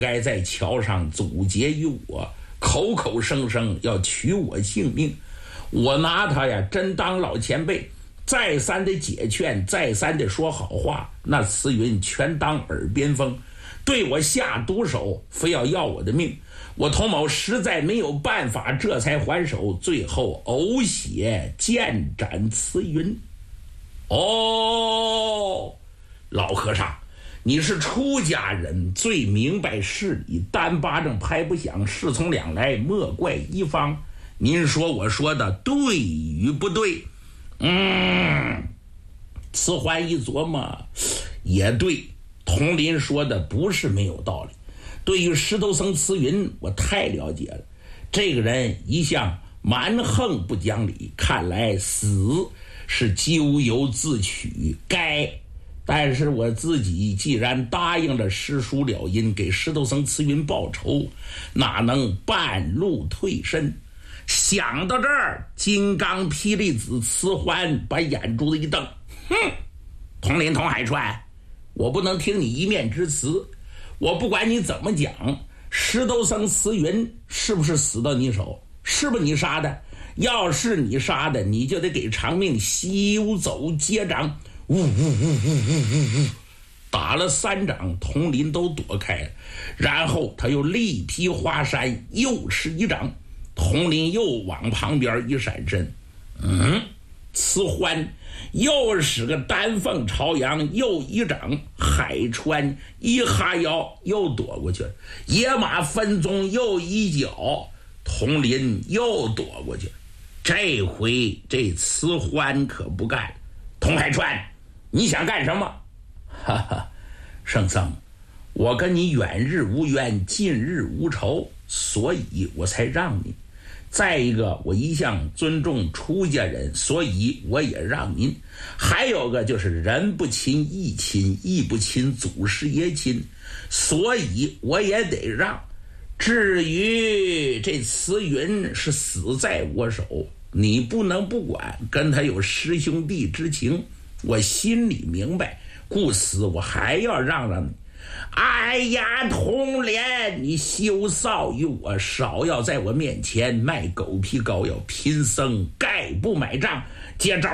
该在桥上阻截于我，口口声声要取我性命。我拿他呀真当老前辈，再三的解劝，再三的说好话，那慈云全当耳边风，对我下毒手，非要我的命。我童某实在没有办法，这才还手，最后呕血剑斩慈云。哦，老和尚，你是出家人，最明白事理，单巴掌拍不响，事从两来，莫怪一方。您说我说的对与不对？慈欢一琢磨，也对，童林说的不是没有道理。对于石头僧慈云，我太了解了，这个人一向蛮横不讲理，看来死是咎由自取，但是我自己既然答应了师叔了因，给石头僧慈云报仇，哪能半路退身？想到这儿，金刚霹雳子慈欢把眼珠子一瞪，童林童海川，我不能听你一面之词，我不管你怎么讲，石头僧慈云是不是死到你手？是不是你杀的？要是你杀的，你就得给偿命，休走接掌。打了3掌，童林都躲开了，然后他又力劈华山，又是一掌，童林又往旁边一闪身，慈欢又是个丹凤朝阳，又一掌，海川一哈腰又躲过去了，野马分鬃又一脚，童林又躲过去了。这回这慈欢可不干了，童海川，你想干什么？哈哈，圣僧，我跟你远日无冤，近日无仇，所以我才让你。再一个，我一向尊重出家人，所以我也让您。还有个就是人不亲义亲，义不亲祖师爷亲，所以我也得让。至于这慈云是死在我手，你不能不管，跟他有师兄弟之情，我心里明白，故此我还要让你。哎呀，童莲，你休臊于我，少要在我面前卖狗皮膏药，贫僧概不买账。接招！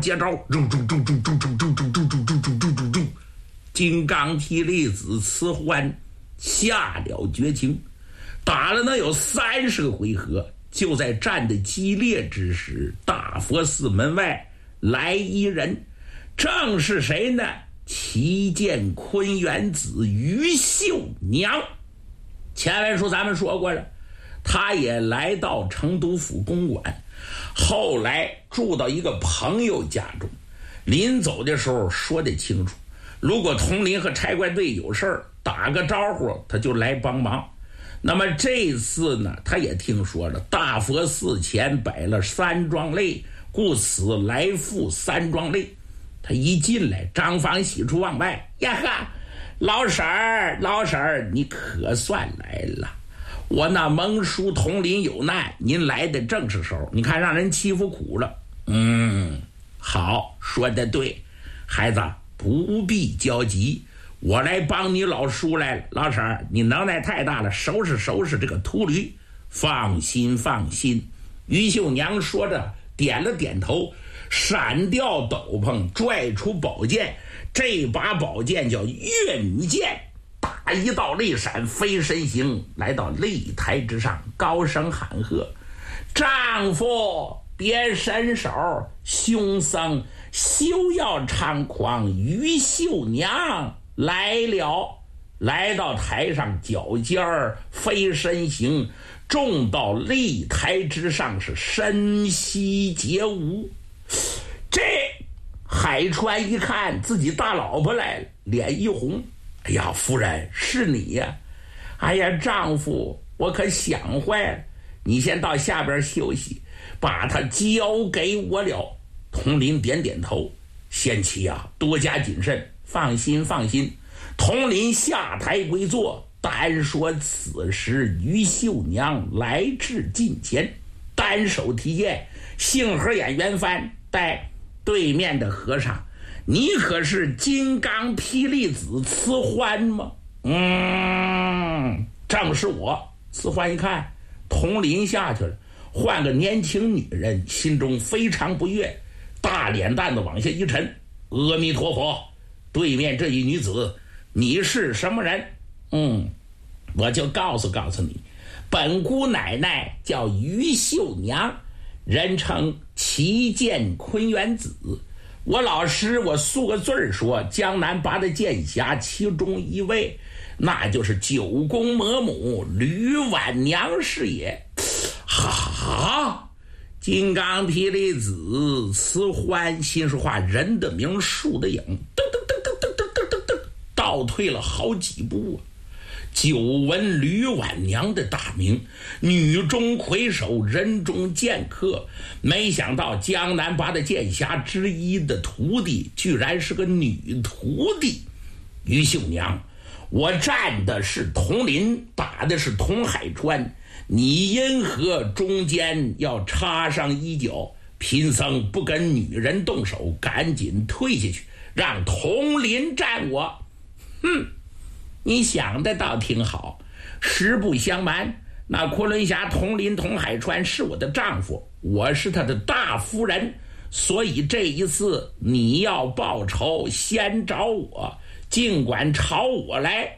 金刚霹雳子慈欢下了绝情，打了能有30个回合。就在战的激烈之时，大佛寺门外来一人，正是谁呢？齐剑坤元子于秀娘。前文书咱们说过了，他也来到成都府公馆，后来住到一个朋友家中。临走的时候说得清楚，如果童林和差怪队有事儿，打个招呼他就来帮忙。那么这次呢，他也听说了大佛寺前摆了3桩擂，故此来赴3桩擂。他一进来，张房喜出望外，呀哈，老婶儿，你可算来了！我那蒙叔童林有难，您来的正是时候。你看让人欺负苦了。好，说得对，孩子不必焦急，我来帮你老叔来了。老婶儿，你能耐太大了，收拾这个秃驴。放心，于秀娘说着点了点头，闪掉斗篷，拽出宝剑。这把宝剑叫月女剑，打一道泪闪，飞身行，来到擂台之上，高声喊喝：丈夫别伸手，凶僧休要猖狂，于秀娘来了。来到台上，脚尖儿飞身行，众到擂台之上，是身息皆无。这海川一看自己大老婆来了，脸一红，哎呀，夫人是你呀！哎呀，丈夫我可想坏了，你先到下边休息，把他交给我了。童林点点头，贤妻啊，多加谨慎，放心。童林下台归坐，单说此时于秀娘来至近前，单手提剑，杏核眼圆翻，带对面的和尚，你可是金刚霹雳子慈欢吗？ 正是我。慈欢一看铜林下去了，换个年轻女人，心中非常不悦，大脸蛋子往下一沉。阿弥陀佛，对面这一女子，你是什么人？我就告诉你，本姑奶奶叫于秀娘，人称旗舰坤元子。我老师我诉个罪儿说，江南八大剑侠其中一位，那就是九宫魔母吕婉娘是也。哈！金刚霹雳子慈欢心说话，人的名树的影，噔倒退了好几步啊。久闻吕婉娘的大名，女中魁首，人中剑客，没想到江南八大剑侠之一的徒弟居然是个女徒弟。于秀娘，我战的是铜林，打的是铜海川，你因何中间要插上一脚？贫僧不跟女人动手，赶紧退下去，让铜林战我。你想的倒挺好。实不相瞒，那昆仑侠铜林铜海川是我的丈夫，我是他的大夫人，所以这一次你要报仇，先找我，尽管朝我来。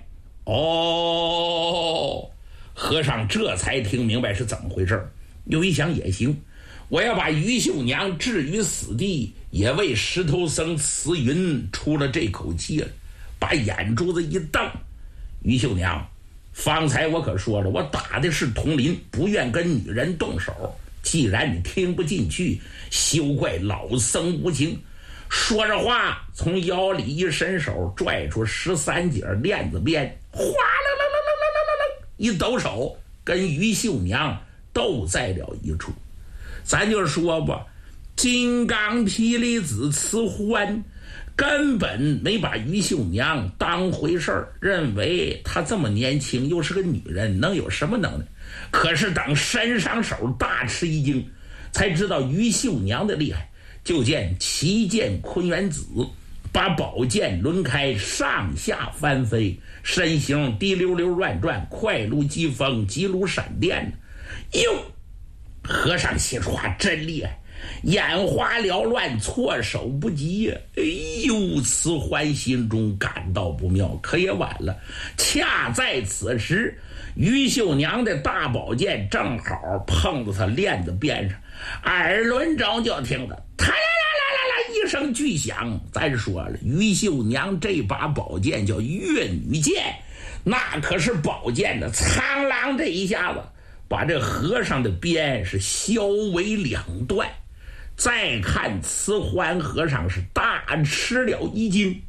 和尚这才听明白是怎么回事。又一想也行，我要把于秀娘置于死地，也为石头僧慈云出了这口气了。把眼珠子一瞪，于秀娘，方才我可说了，我打的是铜林，不愿跟女人动手。既然你听不进去，休怪老僧无情。说着话，从腰里一伸手，拽出13节链子鞭，哗啦啦啦啦啦啦，一抖手，跟于秀娘斗在了一处。咱就说吧，金刚霹雳子慈欢根本没把于秀娘当回事儿，认为她这么年轻，又是个女人，能有什么能耐？可是等伸上手，大吃一惊，才知道于秀娘的厉害。就见旗舰坤元子把宝剑抡开，上下翻飞，身形滴溜溜乱转，快如疾风，急如闪电。和尚心说话真厉害，眼花缭乱，措手不及呀！慈欢心中感到不妙，可也晚了。恰在此时，于秀娘的大宝剑正好碰到他链子边上，耳轮中就听得啦啦啦一声巨响。咱说了，于秀娘这把宝剑叫越女剑，那可是宝剑的苍啷，这一下子把这和尚的鞭是削为两段。再看慈欢和尚是大吃了一惊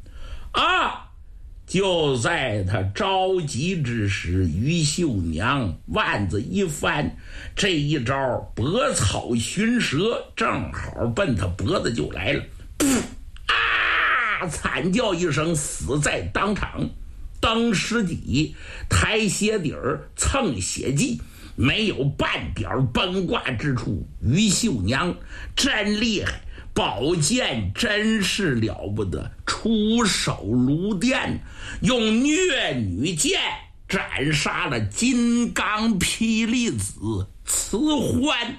就在他着急之时，于秀娘腕子一翻，这一招搏草寻蛇，正好奔他脖子就来了。惨叫一声，死在当场。蹬尸底，抬鞋底儿，蹭血迹，没有半点崩挂之处。于秀娘真厉害，宝剑真是了不得，出手如电，用虐女剑斩杀了金刚霹雳子慈欢。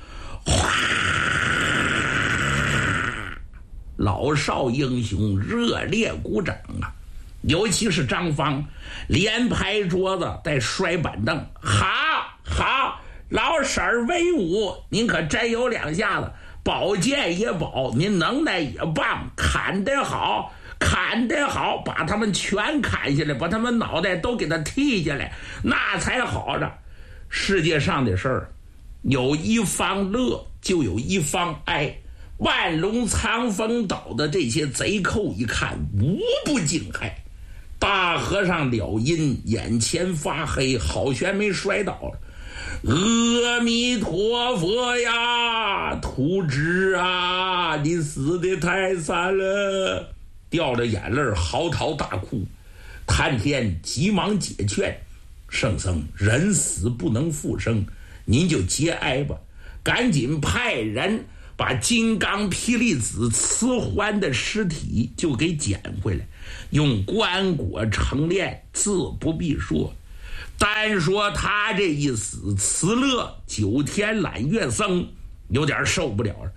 老少英雄热烈鼓掌啊！尤其是张芳，连拍桌子带摔板凳，好，老婶儿威武，您可真有两下子，宝剑也宝，您能耐也棒，砍得好，把他们全砍下来，把他们脑袋都给他剃下来，那才好着。世界上的事儿，有一方乐，就有一方哀。万隆苍风岛的这些贼寇一看，无不惊骇。大和尚了音，眼前发黑，好悬没摔倒了。阿弥陀佛呀，徒侄啊，你死得太惨了，掉着眼泪嚎啕大哭。谭天急忙解劝，圣僧人死不能复生，您就节哀吧，赶紧派人把金刚霹雳子慈欢的尸体就给捡回来，用棺椁成殓，自不必说。单说他这一死，慈乐九天揽月僧有点受不了了，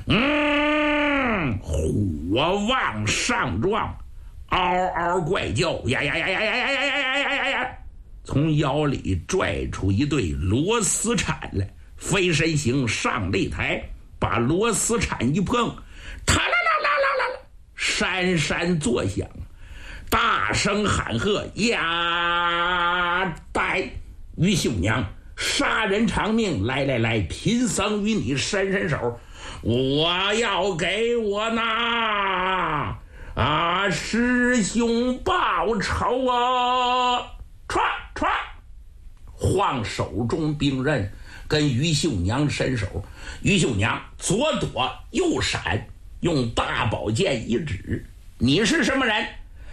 火旺上撞，嗷嗷怪叫，呀呀呀呀呀呀呀呀呀呀呀，从腰里拽出一对螺丝铲来，飞身行上擂台，把螺丝铲一碰，哒啦啦啦啦啦，山山作响，大声喊喝：呀呆于秀娘，杀人偿命！来来来，贫僧与你伸伸手，我要给我那师兄报仇啊！歘歘，晃手中兵刃跟于秀娘伸手，于秀娘左躲右闪，用大宝剑一指：你是什么人？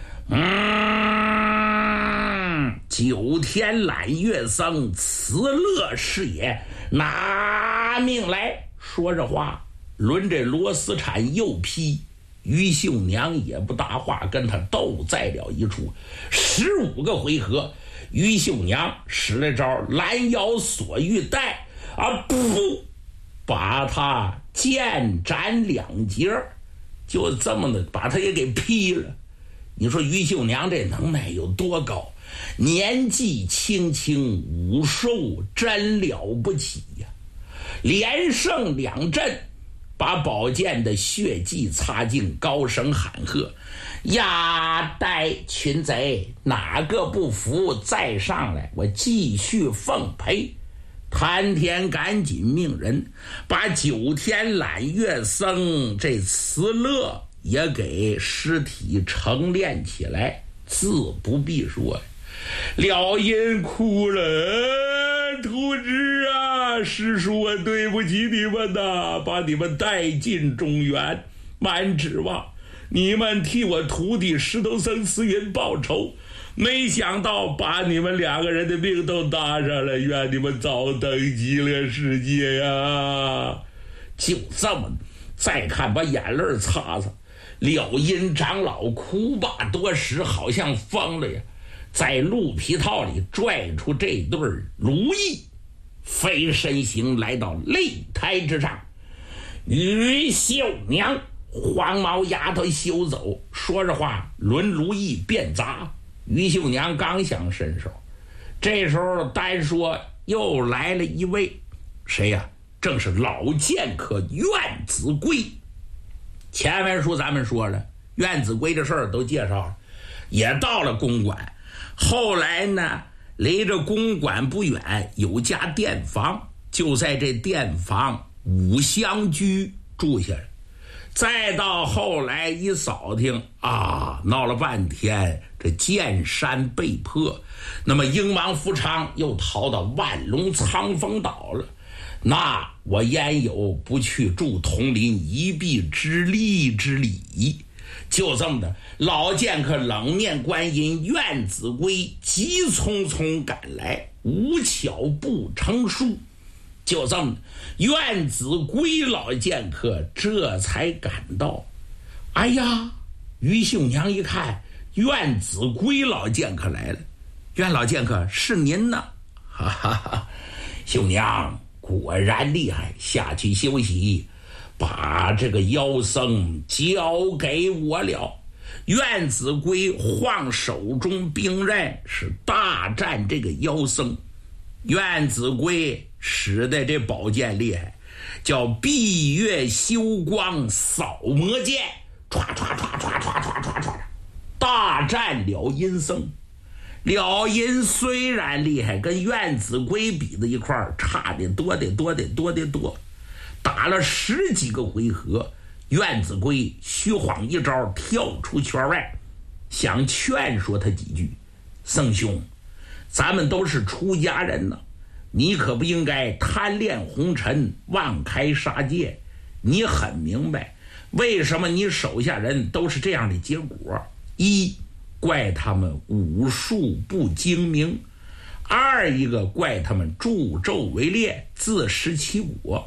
九天揽月僧慈乐是也，拿命来！说着话，抡这螺丝铲又劈，于秀娘也不搭话，跟他斗在了一处。15个回合，于秀娘使了招拦腰锁玉带噗，把他剑斩2截，就这么的把他也给劈了。你说于秀娘这能耐有多高？年纪轻轻，武术真了不起呀！连胜2阵，把宝剑的血迹擦净，高声喊喝：呀呆群贼，哪个不服再上来，我继续奉陪！谭天赶紧命人把九天揽月僧这慈乐也给尸体成殓起来，自不必说。了因哭了：徒侄啊，师叔我对不起你们呐，把你们带进中原，满指望你们替我徒弟石头僧慈云报仇，没想到把你们2个人的命都搭上了，愿你们早登极乐世界呀！就这么再看，把眼泪擦擦。了因长老哭罢多时，好像疯了呀，在鹿皮套里拽出这对如意，飞身行来到擂台之上。于秀娘黄毛丫头休走，说着话抡如意便砸。于秀娘刚想伸手，这时候单说又来了一位，谁呀？正是老剑客苑子龟。前文书咱们说了，苑子龟的事儿都介绍了，也到了公馆。后来呢，离着公馆不远有家店房，就在这店房五香居住下了。再到后来一扫听闹了半天，这剑山被破，那么英王福昌又逃到万隆苍风岛了。那我焉有不去助统领一臂之力之理？就这么的，老剑客冷面观音苑子龟急匆匆赶来，无巧不成书。就这么，苑子龟老剑客这才赶到。哎呀，于秀娘一看苑子龟老剑客来了，苑老剑客是您呢？哈哈哈，秀娘果然厉害，下去休息，把这个妖僧交给我了。苑子龟晃手中兵刃，是大战这个妖僧。苑子龟使的这宝剑厉害，叫闭月休光扫魔剑，唰唰唰唰唰唰唰唰，大战了阴僧。了阴虽然厉害，跟苑子龟比在一块儿差得多得多得多得多。打了10几个回合，苑子龟虚晃一招跳出圈外，想劝说他几句：僧兄，咱们都是出家人呢，你可不应该贪恋红尘，妄开杀戒。你很明白为什么你手下人都是这样的结果：一，怪他们武术不精明；二，一个怪他们助纣为劣，自食其果。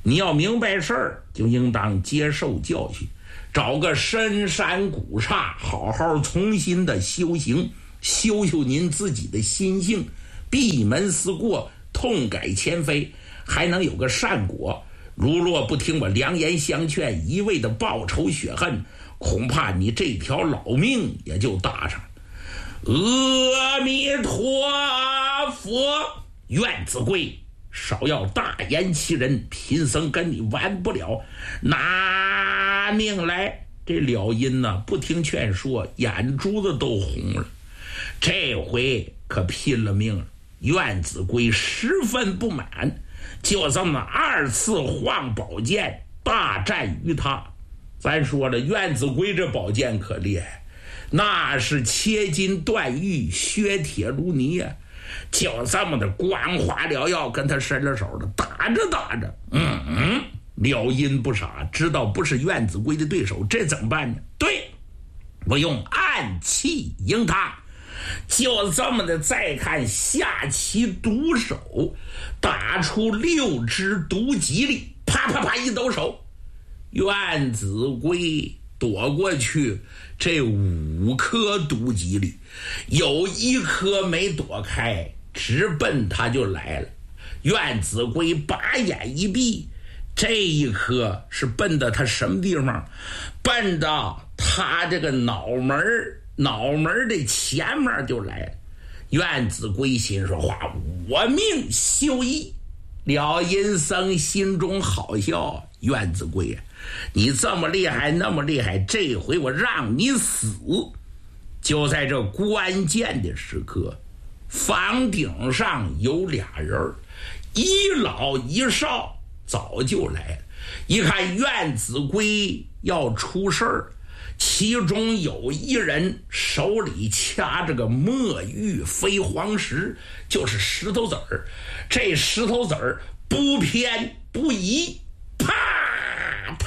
你要明白事儿，就应当接受教训，找个深山古刹，好好重新的修行，修修您自己的心性，闭门思过，痛改前非，还能有个善果。如若不听我良言相劝，一味的报仇雪恨，恐怕你这条老命也就搭上。阿弥陀佛，苑子贵，少要大言欺人，贫僧跟你玩不了，拿命来！这了音呢，不听劝说，眼珠子都红了。这回可拼了命了。苑子贵十分不满，就这么2次晃宝剑大战于他。咱说了，苑子贵这宝剑可厉害，那是切金断玉，削铁如泥啊！就这么的光滑缭绕，跟他伸了手了，打着打着，了音不傻，知道不是苑子贵的对手，这怎么办呢？对，我用暗器迎他。就这么的，再看下棋毒手打出6支毒吉利，啪啪啪一抖手，苑子贵躲过去，这5颗毒吉利，有1颗没躲开，直奔他就来了。苑子贵把眼一闭，这一颗是奔到他什么地方？奔到他这个脑门的前面就来了。苑子贵心说话，我命休矣。了音僧心中好笑，苑子贵啊，你这么厉害那么厉害，这回我让你死。就在这关键的时刻，房顶上有俩人，一老一少早就来了。一看苑子贵要出事儿，其中有一人手里掐着个墨玉飞黄石，就是石头子儿。这石头子儿不偏不倚，啪啪，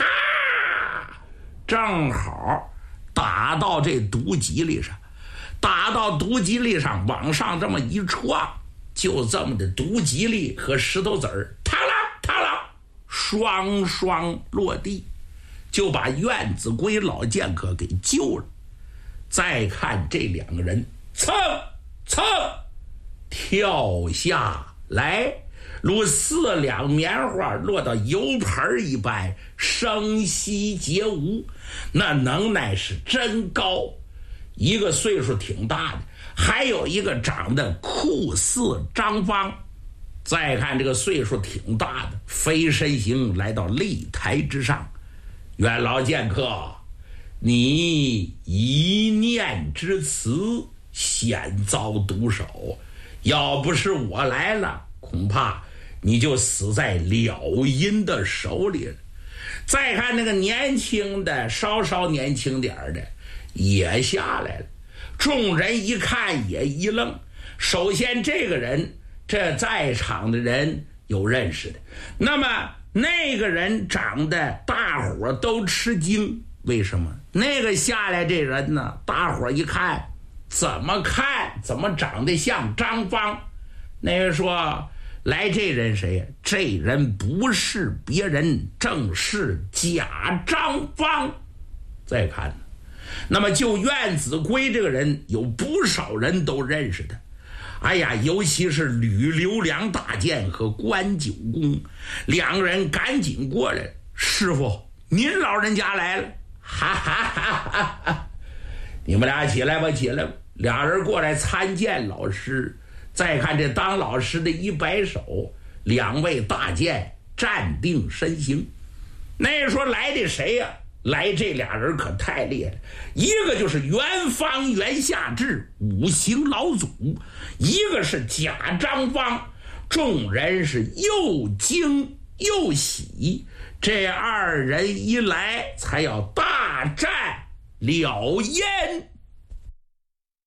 正好打到这毒吉利上，打到毒吉利上，往上这么一撞，就这么的毒吉利和石头子儿嗒啦嗒啦双双落地，就把苑子贵老剑客给救了。再看这2个人蹭蹭跳下来，如4两棉花落到油盆一般，声息皆无，那能耐是真高。一个岁数挺大的，还有一个长得酷似张芳。再看这个岁数挺大的，飞身行来到擂台之上。苑老剑客，你一念之词，险遭毒手，要不是我来了，恐怕你就死在了音的手里了。再看那个年轻的，稍年轻点的也下来了。众人一看也一愣。首先这个人，这在场的人有认识的，那么那个人长得大伙都吃惊。为什么？那个下来这人呢，大伙一看，怎么长得像张芳。那个说来，这人谁呀？这人不是别人，正是贾张芳。再看，那么就苑子贵这个人，有不少人都认识他。哎呀，尤其是吕留良大剑和关九公，2个人赶紧过来，师傅您老人家来了，哈哈哈哈哈！你们俩起来吧，起来吧。2人过来参见老师。再看这当老师的一摆手，2位大剑站定身形。那说来的谁呀？来这2人可太厉害了，一个就是元方元夏至5行老祖，一个是贾张芳。众人是又惊又喜，这2人一来，才要大战了烟。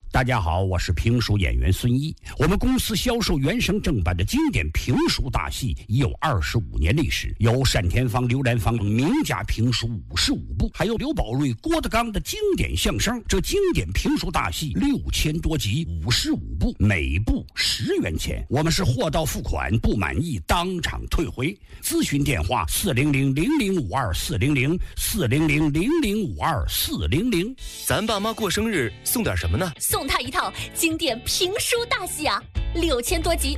大家好，我是评书演员孙一。我们公司销售原声正版的经典评书大戏已有25年历史，有单田芳、刘兰芳名家评书55部，还有刘宝瑞、郭德纲的经典相声。这经典评书大戏6000多集，55部，每部10元钱。我们是货到付款，不满意当场退回。咨询电话400-0052-400，400-0052-400。 咱爸妈过生日送点什么呢？ 送他一套经典评书大戏啊，6000多集